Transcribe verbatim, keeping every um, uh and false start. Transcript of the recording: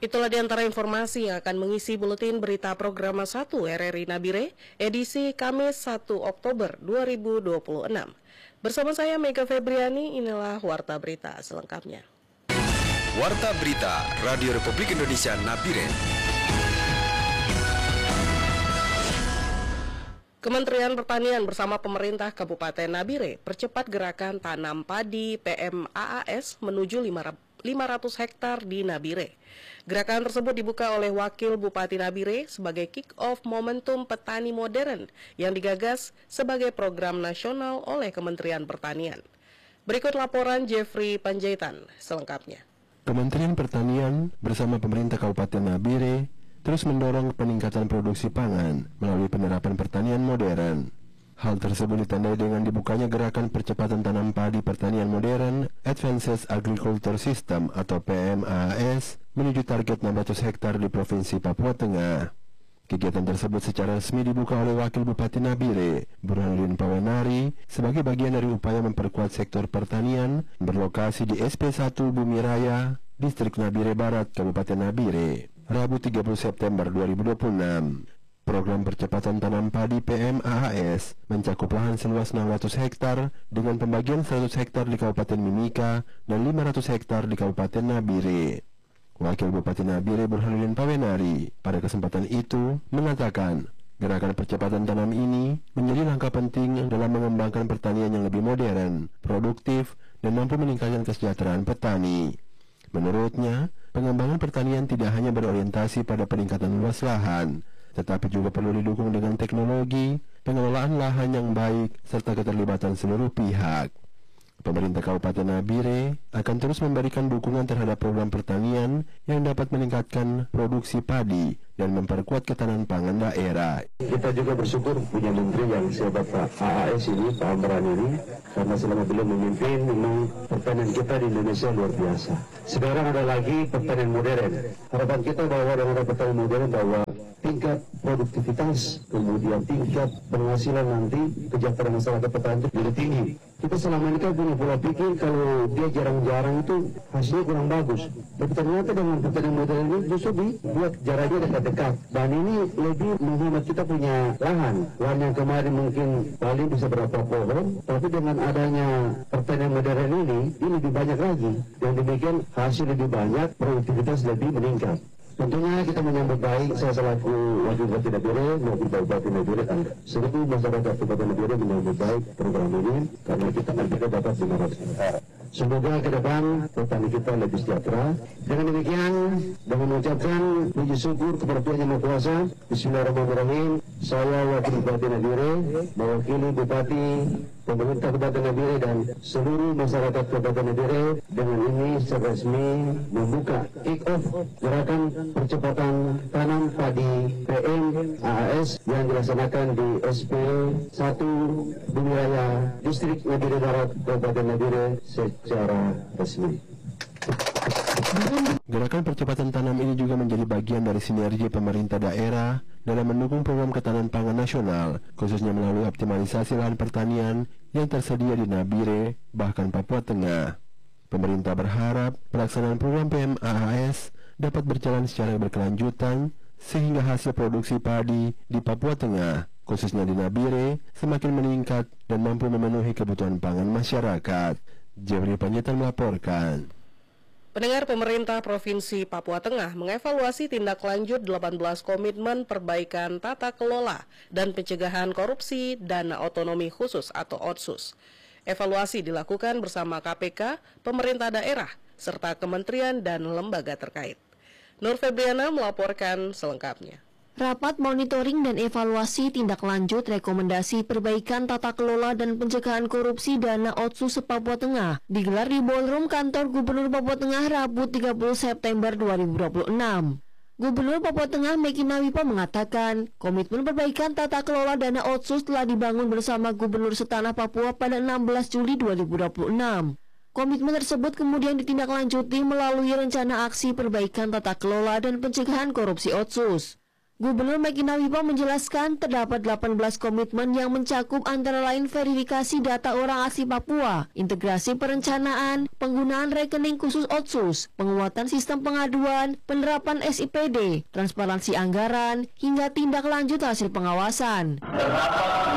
Itulah di antara informasi yang akan mengisi buletin berita program satu R R I Nabire, edisi Kamis satu Oktober dua ribu dua puluh enam. Bersama saya Mega Febriani, inilah Warta Berita selengkapnya. Warta Berita Radio Republik Indonesia Nabire. Kementerian Pertanian bersama pemerintah Kabupaten Nabire percepat gerakan tanam padi P M A A S menuju lima ratus hektar di Nabire. Gerakan tersebut dibuka oleh Wakil Bupati Nabire sebagai kick-off momentum petani modern yang digagas sebagai program nasional oleh Kementerian Pertanian. Berikut laporan Jeffrey Panjaitan selengkapnya. Kementerian Pertanian bersama pemerintah Kabupaten Nabire terus mendorong peningkatan produksi pangan melalui penerapan pertanian modern. Hal tersebut ditandai dengan dibukanya gerakan percepatan tanam padi pertanian modern Advanced Agriculture System atau P M A A S menuju target enam ratus hektar di Provinsi Papua Tengah. Kegiatan tersebut secara resmi dibuka oleh Wakil Bupati Nabire, Burhanuddin Pawenari, sebagai bagian dari upaya memperkuat sektor pertanian berlokasi di S P satu Bumi Raya, Distrik Nabire Barat, Kabupaten Nabire, Rabu tiga puluh September dua ribu dua puluh enam. Program percepatan tanam padi P M A A S mencakup lahan seluas enam ratus hektar dengan pembagian seratus hektar di Kabupaten Mimika dan lima ratus hektar di Kabupaten Nabire. Wakil Bupati Nabire Burhanuddin Pawenari pada kesempatan itu mengatakan gerakan percepatan tanam ini menjadi langkah penting dalam mengembangkan pertanian yang lebih modern, produktif, dan mampu meningkatkan kesejahteraan petani. Menurutnya, pengembangan pertanian tidak hanya berorientasi pada peningkatan luas lahan, tetapi juga perlu didukung dengan teknologi, pengelolaan lahan yang baik, serta keterlibatan seluruh pihak. Pemerintah Kabupaten Nabire akan terus memberikan dukungan terhadap program pertanian yang dapat meningkatkan produksi padi dan memperkuat ketahanan pangan daerah. Kita juga bersyukur punya menteri yang sehebat Pak A A S ini, Pak Amran ini, karena selama beliau memimpin memang pertanian kita di Indonesia luar biasa. Sekarang ada lagi pertanian modern. Harapan kita bahwa dengan ada pertanian modern bahwa tingkat produktivitas, kemudian tingkat penghasilan nanti, kesejahteraan masyarakat petani itu lebih tinggi. Kita selama ini kan punya pola pikir kalau dia jarang-jarang itu hasilnya kurang bagus. Tapi ternyata dengan pertanian modern ini justru dibuat jaraknya dekat-dekat. Dan ini lebih menghemat kita punya lahan. Lahan yang kemarin mungkin paling bisa berapa pohon, tapi dengan adanya pertanian modern ini, ini lebih banyak lagi. Yang demikian hasil lebih banyak, produktivitas lebih meningkat. Tentunya kita menyambut baik, saya selaku Wakil Bupati Nabire maupun Bupati Nabire dan seluruh masyarakat Kabupaten Nabire menyambut baik program ini karena kita nanti dapat lima ratus hektar. Semoga ke depan petani kita lebih sejahtera. Dengan demikian, dengan mengucapkan puji syukur kepada Tuhan Yang Maha Kuasa, Bismillahirrahmanirrahim. Saya Wakil Bupati Nabire mewakili Bupati, pemerintah Kabupaten Nabire dan seluruh masyarakat Kabupaten Nabire dengan ini secara resmi membuka kick-off gerakan percepatan tanam padi P M A A S yang dilaksanakan di S P satu Bumi Raya, Distrik Nabire Barat, Kabupaten Nabire secara resmi. Gerakan percepatan tanam ini juga menjadi bagian dari sinergi pemerintah daerah dalam mendukung program ketahanan pangan nasional, khususnya melalui optimalisasi lahan pertanian yang tersedia di Nabire, bahkan Papua Tengah. Pemerintah berharap pelaksanaan program P M A A S dapat berjalan secara berkelanjutan sehingga hasil produksi padi di Papua Tengah, khususnya di Nabire, semakin meningkat dan mampu memenuhi kebutuhan pangan masyarakat. Jeffrey Panjaitan melaporkan. Pendengar, pemerintah Provinsi Papua Tengah mengevaluasi tindak lanjut delapan belas komitmen perbaikan tata kelola dan pencegahan korupsi dana otonomi khusus atau Otsus. Evaluasi dilakukan bersama K P K, pemerintah daerah, serta kementerian dan lembaga terkait. Nur Febriana melaporkan selengkapnya. Rapat monitoring dan evaluasi tindak lanjut rekomendasi perbaikan tata kelola dan pencegahan korupsi dana Otsus Papua Tengah digelar di ballroom kantor Gubernur Papua Tengah Rabu tiga puluh September dua ribu dua puluh enam. Gubernur Papua Tengah Meki Mawipa mengatakan komitmen perbaikan tata kelola dana Otsus telah dibangun bersama Gubernur Setanah Papua pada enam belas Juli dua ribu dua puluh enam. Komitmen tersebut kemudian ditindaklanjuti melalui rencana aksi perbaikan tata kelola dan pencegahan korupsi Otsus. Gubernur Meki Nahwipa menjelaskan terdapat delapan belas komitmen yang mencakup antara lain verifikasi data orang asli Papua, integrasi perencanaan, penggunaan rekening khusus Otsus, penguatan sistem pengaduan, penerapan S I P D, transparansi anggaran, hingga tindak lanjut hasil pengawasan. Terdapat